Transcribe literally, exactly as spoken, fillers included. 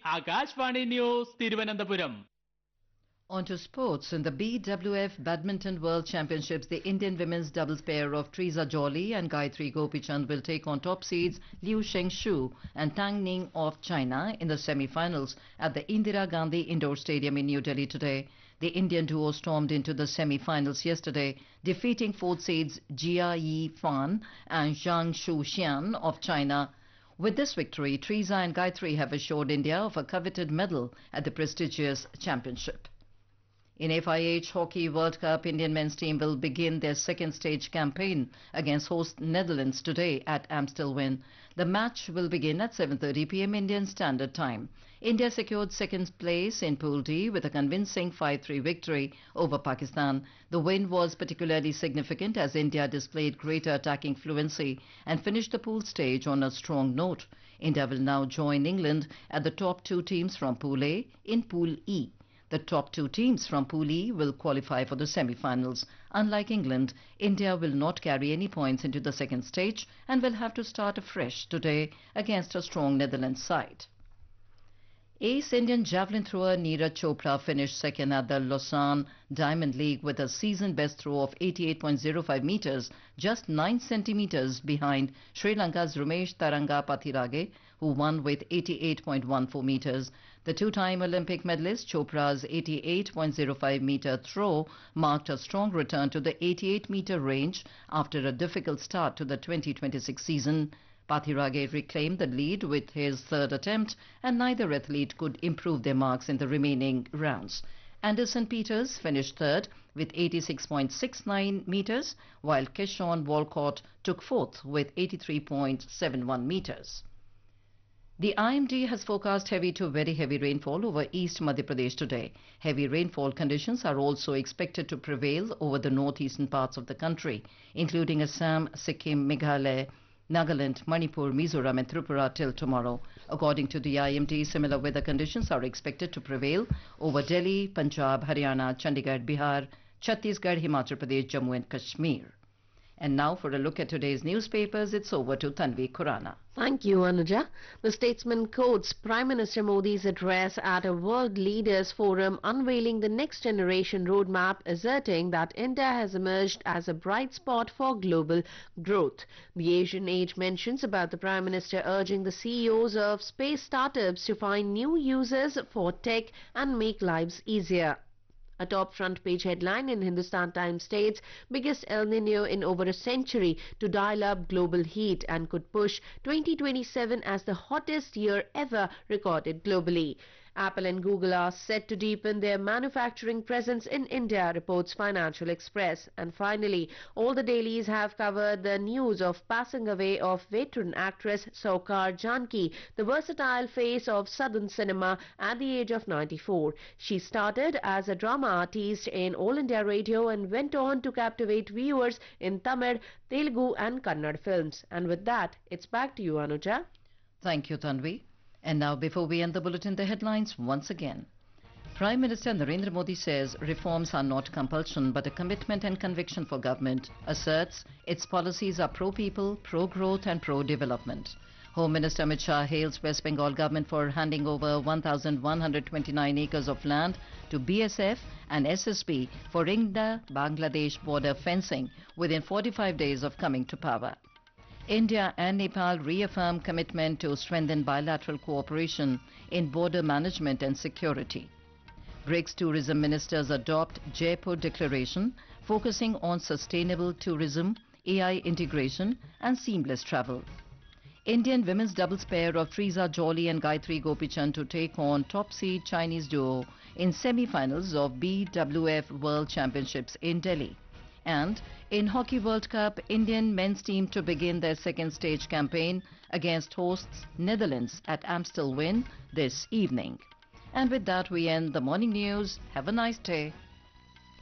Akashvani news Thiruvananthapuram. On to sports. In the B W F Badminton World Championships, the Indian women's doubles pair of Teresa Jolly and Gayatri Gopichand will take on top seeds Liu Shengshu and Tang Ning of China in the semi-finals at the Indira Gandhi Indoor Stadium in New Delhi today. The Indian duo stormed into the semi-finals yesterday, defeating fourth seeds Jia Yi Fan and Zhang Shuxian of China. With this victory, Teresa and Gayatri have assured India of a coveted medal at the prestigious championship. In F I H Hockey World Cup, Indian men's team will begin their second stage campaign against host Netherlands today at Amstelveen. The match will begin at seven thirty p m Indian Standard Time. India secured second place in Pool D with a convincing five three victory over Pakistan. The win was particularly significant as India displayed greater attacking fluency and finished the pool stage on a strong note. India will now join England at the top two teams from Pool A in Pool E. The top two teams from Pool E will qualify for the semi-finals. Unlike England, India will not carry any points into the second stage and will have to start afresh today against a strong Netherlands side. Ace Indian javelin thrower Neeraj Chopra finished second at the Lausanne Diamond League with a season-best throw of eighty-eight point zero five meters, just nine centimeters behind Sri Lanka's Ramesh Taranga Pathirage, who won with eighty-eight point one four meters. The two-time Olympic medalist Chopra's eighty-eight point zero five meter throw marked a strong return to the eighty-eight meter range after a difficult start to the twenty twenty-six season. Pathirage reclaimed the lead with his third attempt, and neither athlete could improve their marks in the remaining rounds. Anderson Peters finished third with eighty-six point six nine meters, while Keshawn Walcott took fourth with eighty-three point seven one meters. The I M D has forecast heavy to very heavy rainfall over East Madhya Pradesh today. Heavy rainfall conditions are also expected to prevail over the northeastern parts of the country, including Assam, Sikkim, Meghalaya, Nagaland, Manipur, Mizoram and Tripura till tomorrow. According to the I M D, similar weather conditions are expected to prevail over Delhi, Punjab, Haryana, Chandigarh, Bihar, Chhattisgarh, Himachal Pradesh, Jammu and Kashmir. And now for a look at today's newspapers, it's over to Tanvi Khurana. Thank you, Anuja. The statesman quotes Prime Minister Modi's address at a World Leaders Forum unveiling the next generation roadmap, asserting that India has emerged as a bright spot for global growth. The Asian Age mentions about the Prime Minister urging the C E Os of space startups to find new users for tech and make lives easier. A top front page headline in Hindustan Times states biggest El Nino in over a century to dial up global heat and could push twenty twenty-seven as the hottest year ever recorded globally. Apple and Google are set to deepen their manufacturing presence in India, reports Financial Express. And finally, all the dailies have covered the news of passing away of veteran actress Saukar Janki, the versatile face of Southern cinema at the age of ninety-four. She started as a drama artist in All India Radio and went on to captivate viewers in Tamil, Telugu and Kannada films. And with that, it's back to you, Anuja. Thank you, Tanvi. And now, before we end the bulletin, the headlines once again. Prime Minister Narendra Modi says reforms are not compulsion but a commitment and conviction for government, asserts its policies are pro-people, pro-growth and pro-development. Home Minister Amit Shah hails West Bengal government for handing over one thousand one hundred twenty-nine acres of land to B S F and S S B for India-Bangladesh border fencing within forty-five days of coming to power. India and Nepal reaffirm commitment to strengthen bilateral cooperation in border management and security. BRICS tourism ministers adopt Jaipur Declaration focusing on sustainable tourism, A I integration and seamless travel. Indian women's doubles pair of Teresa Jolly and Gayatri Gopichand to take on top seed Chinese duo in semi-finals of B W F World Championships in Delhi. And in Hockey World Cup, Indian men's team to begin their second stage campaign against hosts Netherlands at Amstelveen this evening. And with that, we end the morning news. Have a nice day.